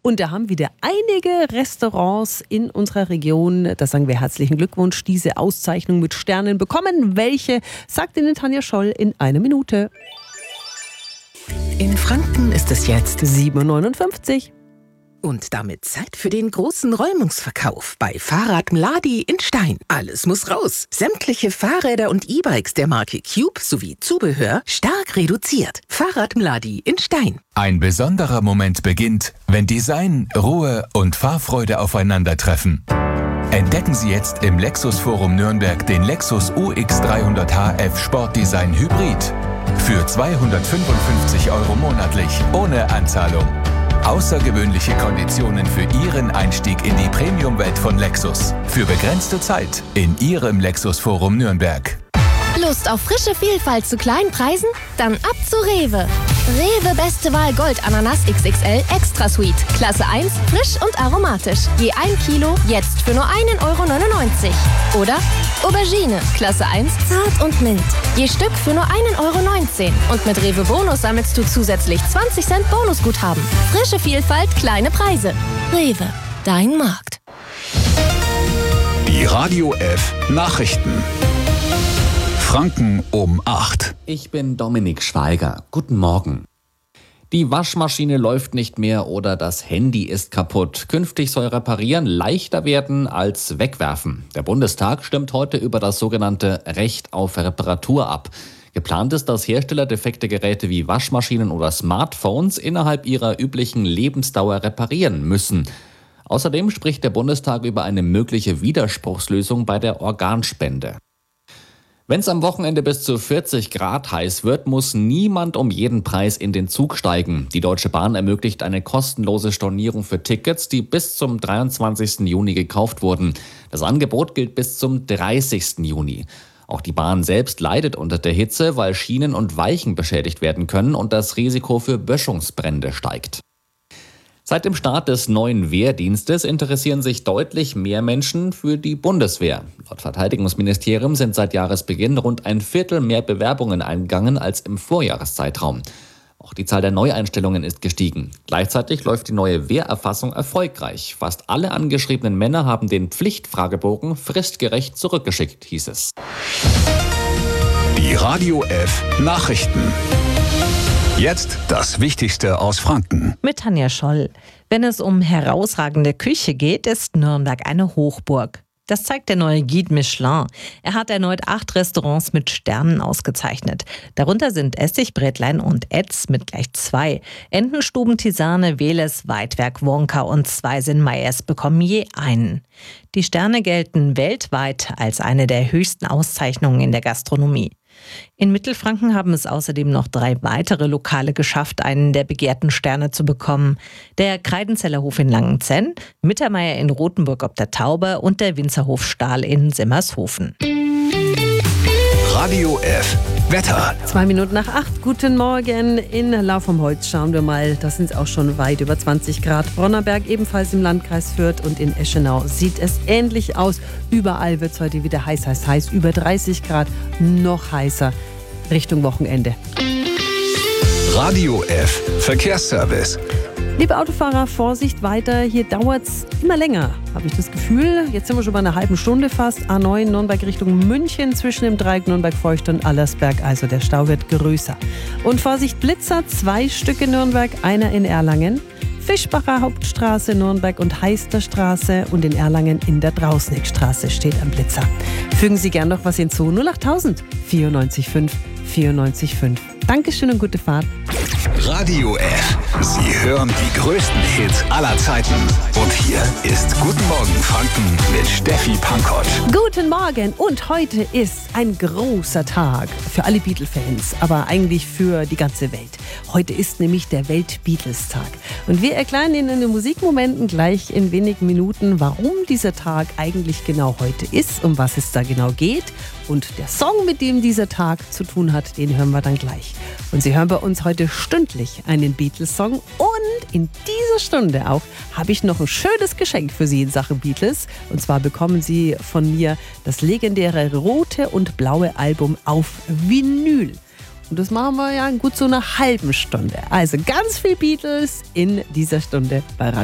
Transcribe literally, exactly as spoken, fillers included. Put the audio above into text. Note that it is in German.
Und da haben wieder einige Restaurants in unserer Region, da sagen wir herzlichen Glückwunsch, diese Auszeichnung mit Sternen bekommen. Welche, sagt Ihnen Tanja Scholl in einer Minute. In Franken ist es jetzt sieben Uhr neunundfünfzig. Und damit Zeit für den großen Räumungsverkauf bei Fahrrad Mladi in Stein. Alles muss raus. Sämtliche Fahrräder und E-Bikes der Marke Cube sowie Zubehör stark reduziert. Fahrrad Mladi in Stein. Ein besonderer Moment beginnt, wenn Design, Ruhe und Fahrfreude aufeinandertreffen. Entdecken Sie jetzt im Lexus Forum Nürnberg den Lexus U X dreihundert H F Sportdesign Hybrid. Für zweihundertfünfundfünfzig Euro monatlich, ohne Anzahlung. Außergewöhnliche Konditionen für Ihren Einstieg in die Premium-Welt von Lexus. Für begrenzte Zeit in Ihrem Lexus Forum Nürnberg. Lust auf frische Vielfalt zu kleinen Preisen? Dann ab zu Rewe. Rewe Beste Wahl Gold Ananas X X L Extra Sweet. Klasse eins, frisch und aromatisch. Je ein Kilo, jetzt für nur einen Euro neunundneunzig. Oder Aubergine, Klasse eins, zart und mild. Je Stück für nur einen Euro neunzehn. Und mit Rewe Bonus sammelst du zusätzlich zwanzig Cent Bonusguthaben. Frische Vielfalt, kleine Preise. Rewe, dein Markt. Die Radio F Nachrichten. Franken um acht. Ich bin Dominik Schweiger. Guten Morgen. Die Waschmaschine läuft nicht mehr oder das Handy ist kaputt. Künftig soll Reparieren leichter werden als wegwerfen. Der Bundestag stimmt heute über das sogenannte Recht auf Reparatur ab. Geplant ist, dass Hersteller defekte Geräte wie Waschmaschinen oder Smartphones innerhalb ihrer üblichen Lebensdauer reparieren müssen. Außerdem spricht der Bundestag über eine mögliche Widerspruchslösung bei der Organspende. Wenn es am Wochenende bis zu vierzig Grad heiß wird, muss niemand um jeden Preis in den Zug steigen. Die Deutsche Bahn ermöglicht eine kostenlose Stornierung für Tickets, die bis zum dreiundzwanzigsten Juni gekauft wurden. Das Angebot gilt bis zum dreißigsten Juni. Auch die Bahn selbst leidet unter der Hitze, weil Schienen und Weichen beschädigt werden können und das Risiko für Böschungsbrände steigt. Seit dem Start des neuen Wehrdienstes interessieren sich deutlich mehr Menschen für die Bundeswehr. Laut Verteidigungsministerium sind seit Jahresbeginn rund ein Viertel mehr Bewerbungen eingegangen als im Vorjahreszeitraum. Auch die Zahl der Neueinstellungen ist gestiegen. Gleichzeitig läuft die neue Wehrerfassung erfolgreich. Fast alle angeschriebenen Männer haben den Pflichtfragebogen fristgerecht zurückgeschickt, hieß es. Die Radio F Nachrichten. Jetzt das Wichtigste aus Franken. Mit Tanja Scholl. Wenn es um herausragende Küche geht, ist Nürnberg eine Hochburg. Das zeigt der neue Guide Michelin. Er hat erneut acht Restaurants mit Sternen ausgezeichnet. Darunter sind Essigbrätlein und Etz mit gleich zwei. Entenstuben, Tisane, Weles, Weidwerk, Wonka und Zweisin Meyers bekommen je einen. Die Sterne gelten weltweit als eine der höchsten Auszeichnungen in der Gastronomie. In Mittelfranken haben es außerdem noch drei weitere Lokale geschafft, einen der begehrten Sterne zu bekommen. Der Kreidenzeller Hof in Langenzenn, Mittermeier in Rothenburg ob der Tauber und der Winzerhof Stahl in Simmershofen. Radio F Wetter. Zwei Minuten nach acht. Guten Morgen. In Lauf vom Holz schauen wir mal. Da sind es auch schon weit über zwanzig Grad. Bronnerberg ebenfalls im Landkreis Fürth und in Eschenau sieht es ähnlich aus. Überall wird es heute wieder heiß, heiß, heiß. Über dreißig Grad, noch heißer Richtung Wochenende. Radio F Verkehrsservice. Liebe Autofahrer, Vorsicht weiter. Hier dauert es immer länger, habe ich das Gefühl. Jetzt sind wir schon bei einer halben Stunde fast. A neun Nürnberg Richtung München zwischen dem Dreieck Nürnberg-Feucht und Allersberg. Also der Stau wird größer. Und Vorsicht Blitzer, zwei Stück in Nürnberg, einer in Erlangen. Fischbacher Hauptstraße, Nürnberg und Heisterstraße und in Erlangen in der Drausnickstraße steht ein Blitzer. Fügen Sie gern noch was hinzu. null achttausend vierundneunzig fünf vierundneunzig fünf. Dankeschön und gute Fahrt. Radio F. Sie hören die größten Hits aller Zeiten. Und hier ist Guten Morgen Franken mit Steffi Pankott. Guten Morgen und heute ist ein großer Tag für alle Beatle-Fans, aber eigentlich für die ganze Welt. Heute ist nämlich der Welt-Beatles-Tag. Und wir erklären Ihnen in den Musikmomenten gleich in wenigen Minuten, warum dieser Tag eigentlich genau heute ist, um was es da genau geht. Und der Song, mit dem dieser Tag zu tun hat, den hören wir dann gleich. Und Sie hören bei uns heute stündlich einen Beatles-Song. Und in dieser Stunde auch habe ich noch ein schönes Geschenk für Sie in Sachen Beatles. Und zwar bekommen Sie von mir das legendäre rote und blaue Album auf Vinyl. Und das machen wir ja in gut so einer halben Stunde. Also ganz viel Beatles in dieser Stunde bei Radio